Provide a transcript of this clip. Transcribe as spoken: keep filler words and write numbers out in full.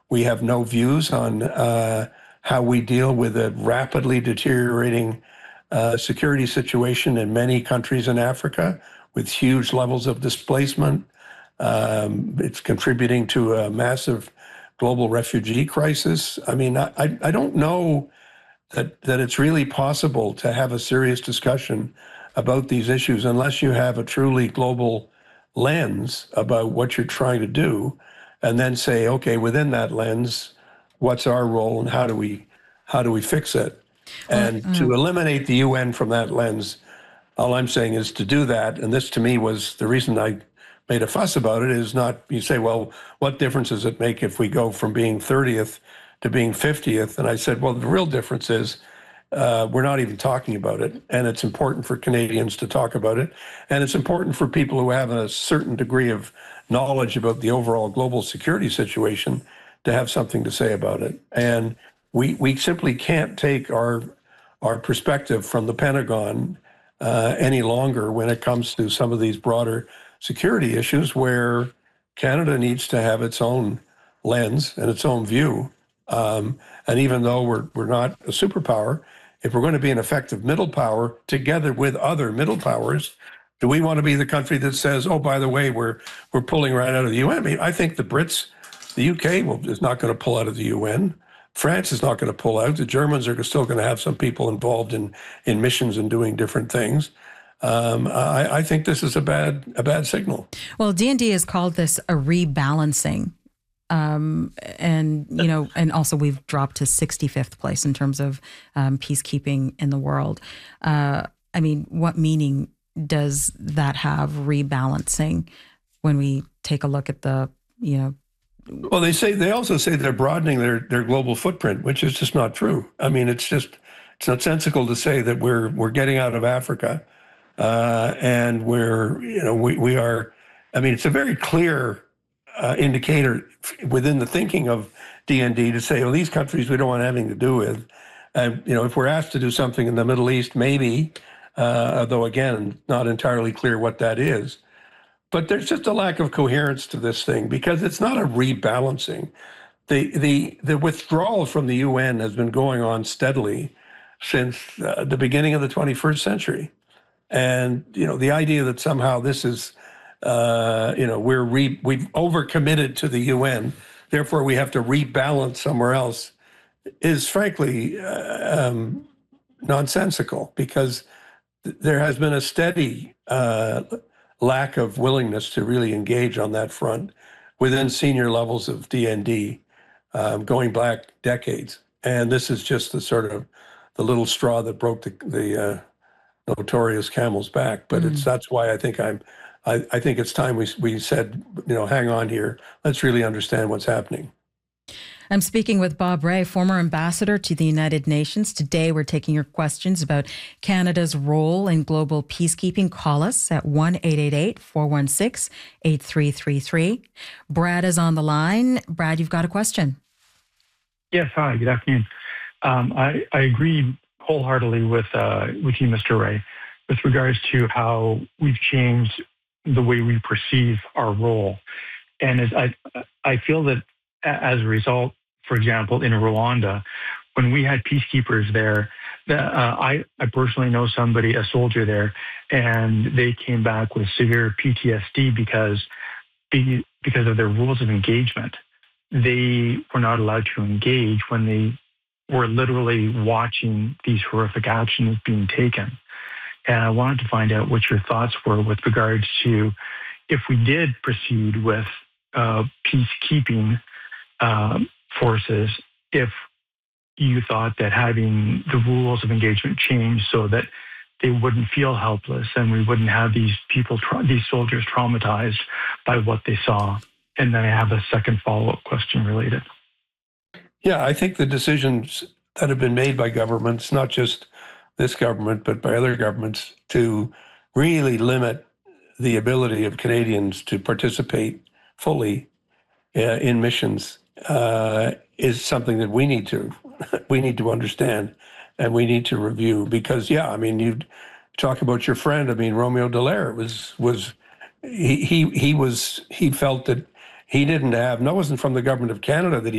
we have no views on uh, how we deal with a rapidly deteriorating uh, security situation in many countries in Africa with huge levels of displacement. Um, it's contributing to a massive global refugee crisis. I mean, I, I don't know that, that it's really possible to have a serious discussion about these issues unless you have a truly global lens about what you're trying to do, and then say, okay, within that lens, what's our role and how do we how do we fix it? And Well, uh, to eliminate the U N from that lens, all I'm saying is to do that, and this to me was the reason I made a fuss about it, is not, you say, well, what difference does it make if we go from being thirtieth to being fiftieth? And I said, well, the real difference is uh, we're not even talking about it. And it's important for Canadians to talk about it. And it's important for people who have a certain degree of knowledge about the overall global security situation to have something to say about it. And we we simply can't take our our perspective from the Pentagon uh, any longer when it comes to some of these broader security issues where Canada needs to have its own lens and its own view. Um, and even though we're we're not a superpower, if we're going to be an effective middle power together with other middle powers, do we want to be the country that says, oh, by the way, we're we're pulling right out of the U N? I mean, I think the Brits, the U K will, is not going to pull out of the U N. France is not going to pull out. The Germans are still going to have some people involved in, in missions and doing different things. Um, I, I think this is a bad a bad signal. well, D and D has called this a rebalancing. Um, and, you know, and also we've dropped to sixty-fifth place in terms of um, peacekeeping in the world. Uh, I mean, what meaning does that have, rebalancing, when we take a look at the, you know? Well, they say they also say they're broadening their, their global footprint, which is just not true. I mean, it's just it's nonsensical to say that we're we're getting out of Africa uh, and we're you know we we are. I mean, it's a very clear uh, indicator within the thinking of D and D to say, well, these countries we don't want anything to do with. And you know, if we're asked to do something in the Middle East, maybe, uh, although again, not entirely clear what that is. But there's just a lack of coherence to this thing because it's not a rebalancing. The the the withdrawal from the U N has been going on steadily since uh, the beginning of the twenty-first century, and you know the idea that somehow this is uh, you know we're re, we've overcommitted to the U N, therefore we have to rebalance somewhere else, is frankly uh, um, nonsensical because th- there has been a steady Uh, lack of willingness to really engage on that front within senior levels of D and D, um, going back decades. And this is just the sort of the little straw that broke the, the uh, notorious camel's back. But mm. it's that's why I think I'm I, I think it's time we we said, you know, hang on here. Let's really understand what's happening. I'm speaking with Bob Rae, former ambassador to the United Nations. Today, we're taking your questions about Canada's role in global peacekeeping. Call us at one eight eight eight, four one six, eight three three three. Brad is on the line. Brad, you've got a question. Yes, hi, good afternoon. Um, I, I agree wholeheartedly with uh, with you, Mister Rae, with regards to how we've changed the way we perceive our role. And as I, I feel that as a result, for example, in Rwanda, when we had peacekeepers there, uh, I, I personally know somebody, a soldier there, and they came back with severe P T S D because, because of their rules of engagement. They were not allowed to engage when they were literally watching these horrific actions being taken. And I wanted to find out what your thoughts were with regards to if we did proceed with uh, peacekeeping um, forces, if you thought that having the rules of engagement changed so that they wouldn't feel helpless and we wouldn't have these people, tra- these soldiers traumatized by what they saw. And then I have a second follow-up question related. Yeah, I think the decisions that have been made by governments, not just this government, but by other governments, to really limit the ability of Canadians to participate fully uh, in missions uh, is something that we need to we need to understand and we need to review. Because yeah, I mean, you talk about your friend. I mean, Romeo Dallaire was was he he he was he felt that he didn't have. No, it wasn't from the government of Canada that he